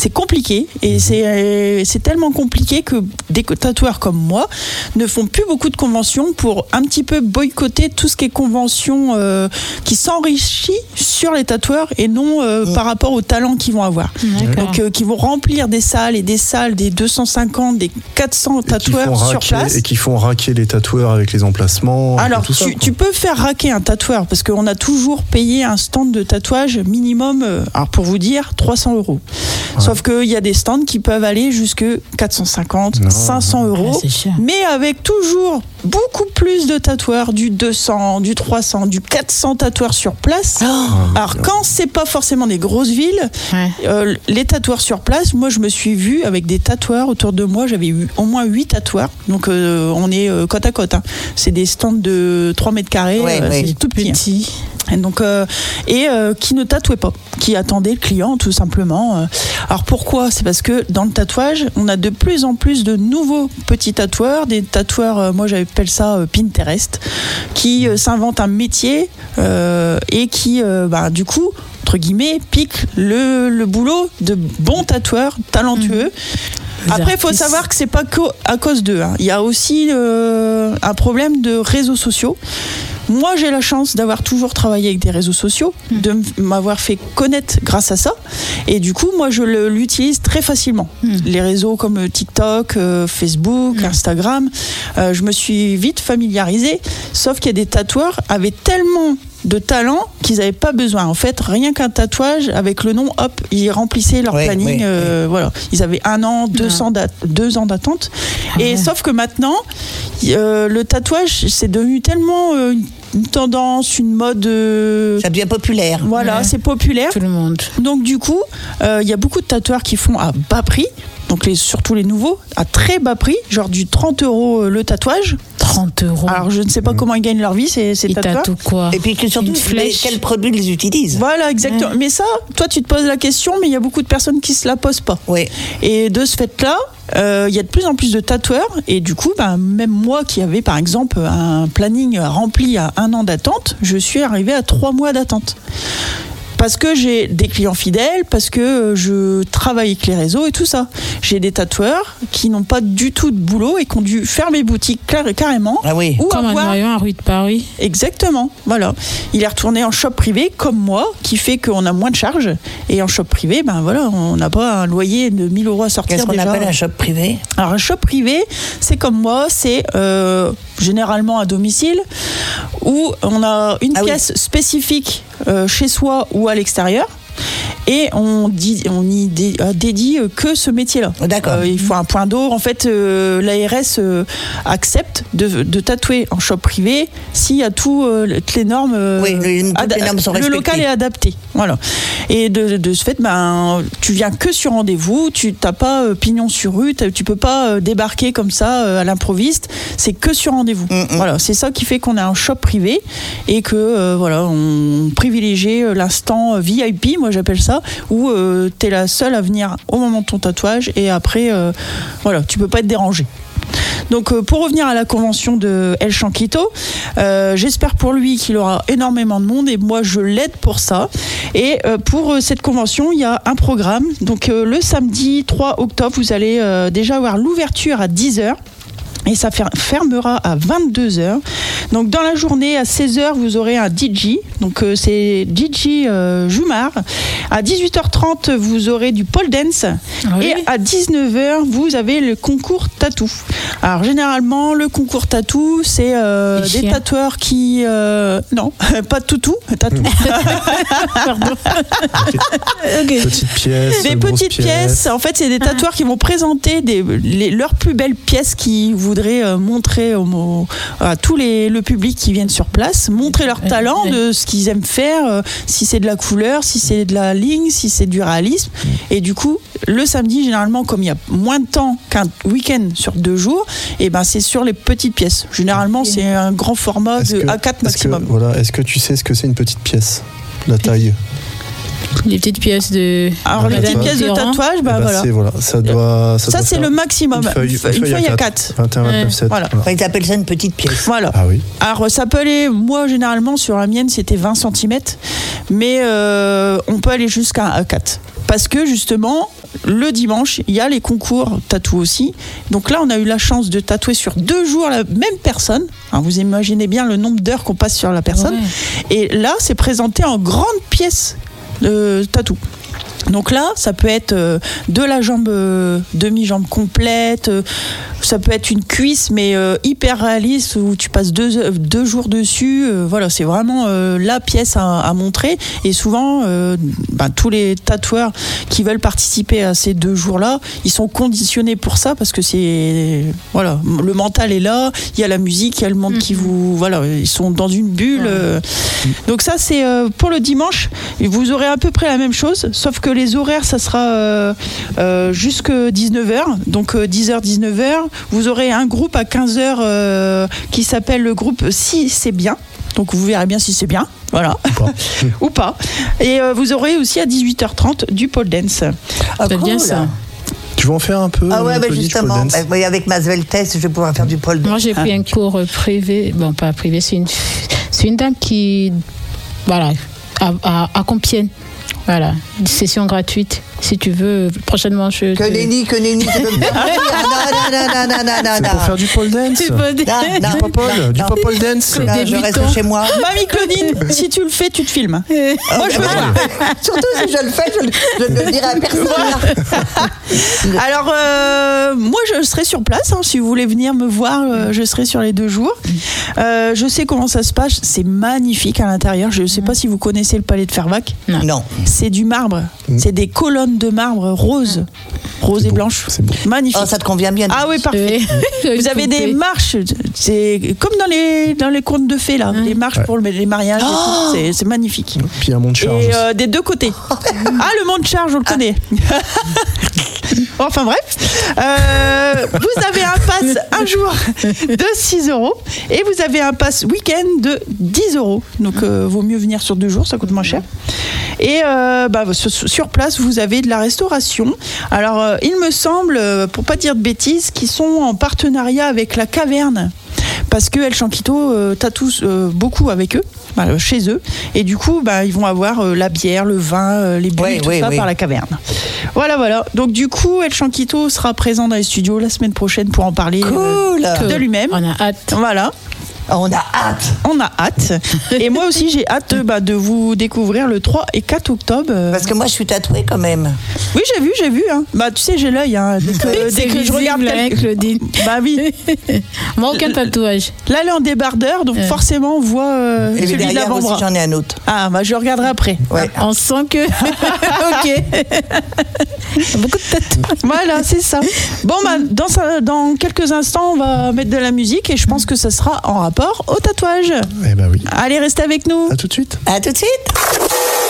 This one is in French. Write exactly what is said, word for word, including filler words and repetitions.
c'est compliqué et c'est, c'est tellement compliqué que des tatoueurs comme moi ne font plus beaucoup de conventions pour un petit peu boycotter tout ce qui est convention euh, qui s'enrichit sur les tatoueurs et non euh, mmh. par rapport au talent qu'ils vont avoir. D'accord. Donc, euh, qui vont remplir des salles et des salles, des deux cent cinquante, des quatre cents tatoueurs sur raquer, place. Et qui font raquer les tatoueurs avec les emplacements. Alors, tout tu, ça, tu peux faire raquer un tatoueur parce qu'on a toujours payé un stand de tatouage minimum, euh, alors pour vous dire, trois cents euros. Ouais. Sauf qu'il y a des stands qui peuvent aller jusque quatre cent cinquante, non. cinq cents euros, ah, mais avec toujours beaucoup plus de tatoueurs, du deux cents, du trois cents, du quatre cents tatoueurs sur place. Oh. Alors quand c'est pas forcément des grosses villes, ouais. euh, les tatoueurs sur place, moi je me suis vue avec des tatoueurs autour de moi, j'avais eu au moins huit tatoueurs, donc euh, on est euh, côte à côte, hein. C'est des stands de trois mètres carrés, ouais, euh, ouais. c'est tout petit. petit. Et, donc, euh, et euh, qui ne tatouaient pas, qui attendaient le client tout simplement. Alors pourquoi ? C'est parce que dans le tatouage, on a de plus en plus de nouveaux petits tatoueurs, des tatoueurs, euh, moi j'appelle ça euh, Pinterest, qui euh, s'inventent un métier euh, et qui, euh, bah, du coup, entre guillemets, piquent le, le boulot de bons tatoueurs talentueux. Mmh. Après, il faut savoir que c'est pas qu'à cause d'eux. Hein. Il y a aussi euh, un problème de réseaux sociaux. Moi, j'ai la chance d'avoir toujours travaillé avec des réseaux sociaux, mmh. de m'avoir fait connaître grâce à ça. Et du coup, moi, je le, l'utilise très facilement. Mmh. Les réseaux comme TikTok, euh, Facebook, mmh. Instagram, euh, je me suis vite familiarisée. Sauf qu'il y a des tatoueurs avaient tellement de talent qu'ils n'avaient pas besoin. En fait, rien qu'un tatouage avec le nom, hop, ils remplissaient leur ouais, planning. Ouais, euh, ouais. Voilà, ils avaient un an, deux, cents dat- deux ans d'attente. Ah et ouais. Sauf que maintenant, euh, le tatouage, c'est devenu tellement euh, une tendance, une mode. Euh, Ça devient populaire. Voilà, ouais. C'est populaire. Tout le monde. Donc du coup, il euh, y a beaucoup de tatoueurs qui font à bas prix. Donc les, surtout les nouveaux, à très bas prix, genre du trente euros le tatouage. trente euros. Alors je ne sais pas mmh. comment ils gagnent leur vie, ces, ces ils tatoueurs. Tatouent quoi ? Et puis surtout, quels produits ils utilisent. Voilà, exactement. Ouais. Mais ça, toi tu te poses la question, mais il y a beaucoup de personnes qui ne se la posent pas. Oui. Et de ce fait-là, il euh, y a de plus en plus de tatoueurs. Et du coup, ben, même moi qui avais par exemple un planning rempli à un an d'attente, je suis arrivée à trois mois d'attente. Parce que j'ai des clients fidèles, parce que je travaille avec les réseaux et tout ça. J'ai des tatoueurs qui n'ont pas du tout de boulot et qui ont dû fermer boutique carrément. Ah oui. Ou comme avoir... un rue de Paris. Exactement, voilà. Il est retourné en shop privé comme moi, qui fait qu'on a moins de charges. Et en shop privé, ben voilà, on n'a pas un loyer de mille euros à sortir. Qu'est-ce qu'on déjà. appelle un shop privé ? Alors un shop privé, c'est comme moi, c'est euh, généralement à domicile, où on a une ah pièce oui. spécifique euh, chez soi ou à l'extérieur. Et on, dit, on y dé, dédie que ce métier-là. D'accord. Euh, il faut un point d'eau. En fait, euh, l'A R S euh, accepte de, de tatouer en shop privé s'il y a tout, euh, toutes les normes. Euh, oui, les, toutes ad- les normes sont le respectées. local est adapté. Voilà. Et de, de ce fait, ben, tu viens que sur rendez-vous. Tu n'as pas euh, pignon sur rue. Tu peux pas euh, débarquer comme ça euh, à l'improviste. C'est que sur rendez-vous. Mm-hmm. Voilà. C'est ça qui fait qu'on a un shop privé et que euh, voilà, on privilégie l'instant V I P. Moi, j'appelle ça. Où euh, tu es la seule à venir au moment de ton tatouage et après, euh, voilà, tu peux pas être dérangé. Donc euh, pour revenir à la convention de El Chanquito, euh, j'espère pour lui qu'il aura énormément de monde et moi je l'aide pour ça. Et euh, pour euh, cette convention, il y a un programme. Donc euh, le samedi trois octobre, vous allez euh, déjà avoir l'ouverture à dix heures. Et ça fermera à vingt-deux heures. Donc dans la journée, à seize heures, vous aurez un D J. Donc euh, c'est D J euh, Jumar. À dix-huit heures trente, vous aurez du pole dance. Oui. Et à dix-neuf heures, vous avez le concours tatou. Alors généralement, le concours tatou, c'est euh, des chiens. tatoueurs qui... Euh, non, pas de toutou, tatou. Pardon. Okay. Petites pièces. Des petites pièces. pièces. En fait, c'est des tatoueurs qui vont présenter des, les, leurs plus belles pièces qui vous voudrais montrer au, au, à tout les, le public qui viennent sur place, montrer leur talent de ce qu'ils aiment faire, euh, si c'est de la couleur, si c'est de la ligne, si c'est du réalisme. Et du coup, le samedi, généralement, comme il y a moins de temps qu'un week-end sur deux jours, et ben c'est sur les petites pièces. Généralement, c'est un grand format est-ce de que, A quatre maximum. Est-ce que, voilà, est-ce que tu sais ce que c'est une petite pièce ? La taille ? Les petites pièces de. Alors les petites pièces de tatouage, bah, bah voilà. C'est, voilà. Ça doit. Ça, ça doit c'est le maximum. Une feuille, une feuille, une feuille à quatre. vingt et un, vingt-neuf, sept. Voilà. Enfin, ils appellent ça une petite pièce. Voilà. Ah oui. Alors ça peut aller. Moi généralement sur la mienne c'était vingt centimètres, mais euh, on peut aller jusqu'à A quatre. parce que justement, le dimanche, il y a les concours tatou aussi. Donc là, on a eu la chance de tatouer sur deux jours la même personne. Alors, vous imaginez bien le nombre d'heures qu'on passe sur la personne. Ouais. Et là, c'est présenté en grande pièce de tatou. Donc là, ça peut être euh, de la jambe, euh, demi-jambe complète, euh, ça peut être une cuisse, mais euh, hyper réaliste, où tu passes deux, deux jours dessus. Euh, voilà, c'est vraiment euh, la pièce à, à montrer. Et souvent, euh, bah, tous les tatoueurs qui veulent participer à ces deux jours-là, ils sont conditionnés pour ça, parce que c'est... Voilà, le mental est là, il y a la musique, il y a le monde mmh. qui vous... Voilà, ils sont dans une bulle. Ouais. Euh, donc ça, c'est euh, pour le dimanche. Vous aurez à peu près la même chose, sauf que les horaires, ça sera euh, euh, jusqu'à dix-neuf heures, donc euh, dix heures, dix-neuf heures. Vous aurez un groupe à quinze heures euh, qui s'appelle le groupe Si c'est bien. Donc vous verrez bien si c'est bien, voilà, ou pas. Ou pas. Et euh, vous aurez aussi à dix-huit heures trente du pole dance. Ah, c'est cool, bien ça. Tu veux en faire un peu? Ah ouais, bah justement, bah, avec ma Sveltes, je vais pouvoir faire du pole dance. Moi, j'ai pris ah. un cours privé, bon, pas privé, c'est une, c'est une dame qui, voilà, à, à, à Compiègne. Voilà, une session gratuite. Si tu veux, prochainement, je. Que nenni, que nenni, tu veux me faire non, non, non, non, non, non, c'est pour faire du pole dance. Du pole dance. Du popole, du popole dance. Non, je reste chez moi. Mamie Claudine, si tu le fais, tu te filmes. Oh, moi, je veux voir. Surtout si je le fais, je, je ne le dirai à personne. Alors, euh, moi, je serai sur place. Hein, si vous voulez venir me voir, euh, je serai sur les deux jours. Euh, je sais comment ça se passe. C'est magnifique à l'intérieur. Je ne sais pas si vous connaissez le palais de Fervaques. Non. non. C'est du marbre. Mmh. C'est des colonnes de marbre rose, rose c'est et beau, blanche. C'est beau. Magnifique. Oh, ça te convient bien. Ah oui, parfait. Vous avez des marches, c'est comme dans les dans les contes de fées là, mmh. des marches ouais. pour les mariages. Oh c'est, c'est magnifique. Puis un monte charge. Et euh, des deux côtés. Ah, le monte charge, on le connaît. Enfin bref, euh, vous avez un pass un jour de six euros et vous avez un pass week-end de dix euros. Donc euh, vaut mieux venir sur deux jours, ça coûte moins cher. Et euh, bah, sur place, vous avez de la restauration. Alors, euh, il me semble, pour pas dire de bêtises, qu'ils sont en partenariat avec la Caverne. Parce que El Chanquito euh, tatoue euh, beaucoup avec eux, bah, chez eux. Et du coup, bah, ils vont avoir euh, la bière, le vin, euh, les bulles, oui, tout oui, ça oui. par la Caverne. Voilà, voilà. Donc, du coup, El Chanquito sera présent dans les studios la semaine prochaine pour en parler cool. euh, de lui-même. On a hâte. Voilà. On a hâte. On a hâte. Et moi aussi, j'ai hâte bah, de vous découvrir le trois et quatre octobre. Parce que moi, je suis tatouée quand même. Oui, j'ai vu, j'ai vu. Hein. Bah, tu sais, j'ai l'œil. Hein. Dès que, oui, dès que je regarde quelqu'un. Claudine. Bah oui. Moi, aucun tatouage. Là, elle est en débardeur, donc euh. forcément, on voit euh, et celui de l'avant-bras. Aussi, j'en ai un autre. Ah, bah je regarderai après. Ouais. On sent que... ok. Beaucoup de tatouages. Voilà, c'est ça. Bon, bah, dans, dans quelques instants, on va mettre de la musique et je pense que ça sera en rapport au tatouage. Eh ben oui. Allez, restez avec nous. À tout de suite. À tout de suite.